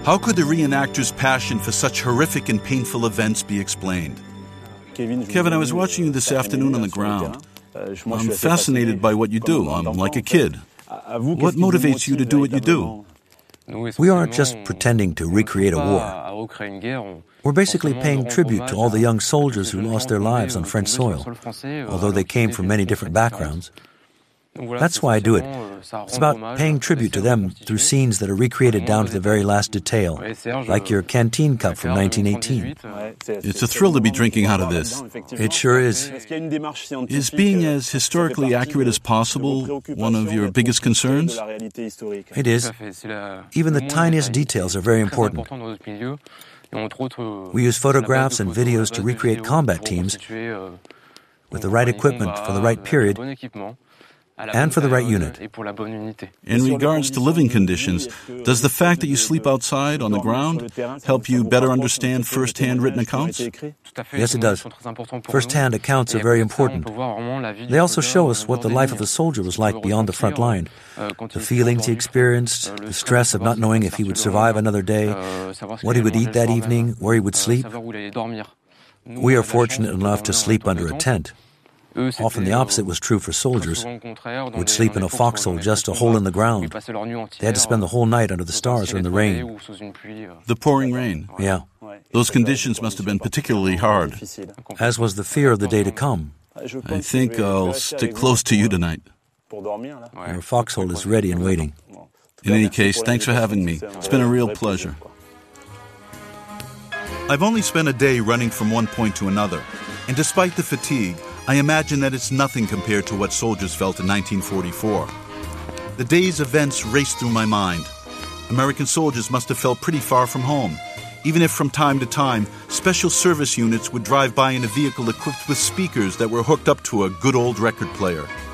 How could the reenactors' passion for such horrific and painful events be explained? Kevin, I was watching you this afternoon on the ground. I'm fascinated by what you do. I'm like a kid. What motivates you to do what you do? We aren't just pretending to recreate a war. We're basically paying tribute to all the young soldiers who lost their lives on French soil, although they came from many different backgrounds. That's why I do it. It's about paying tribute to them through scenes that are recreated down to the very last detail, like your canteen cup from 1918. It's a thrill to be drinking out of this. It sure is. Is being as historically accurate as possible one of your biggest concerns? It is. Even the tiniest details are very important. We use photographs and videos to recreate combat teams with the right equipment for the right period and for the right unit. In regards to living conditions, does the fact that you sleep outside on the ground help you better understand first-hand written accounts? Yes, it does. First-hand accounts are very important. They also show us what the life of a soldier was like beyond the front line. The feelings he experienced, the stress of not knowing if he would survive another day, what he would eat that evening, where he would sleep. We are fortunate enough to sleep under a tent. Often the opposite was true for soldiers, who would sleep in a foxhole just a hole in the ground. They had to spend the whole night under the stars or in the rain. The pouring rain? Yeah. Those conditions must have been particularly hard. As was the fear of the day to come. I think I'll stick close to you tonight. Our foxhole is ready and waiting. In any case, thanks for having me. It's been a real pleasure. I've only spent a day running from one point to another, and despite the fatigue, I imagine that it's nothing compared to what soldiers felt in 1944. The day's events raced through my mind. American soldiers must have felt pretty far from home, even if from time to time, special service units would drive by in a vehicle equipped with speakers that were hooked up to a good old record player.